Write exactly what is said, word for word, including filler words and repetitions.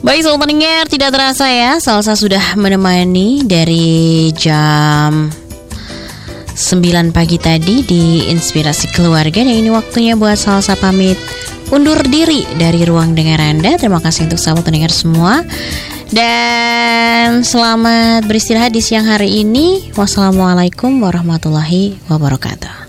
Baik sobat pendengar, tidak terasa ya Salsa sudah menemani dari jam sembilan pagi tadi di Inspirasi Keluarga. Dan ini waktunya buat Salsa pamit undur diri dari ruang dengar Anda. Terima kasih untuk sahabat pendengar semua, dan selamat beristirahat di siang hari ini. Wassalamualaikum warahmatullahi wabarakatuh.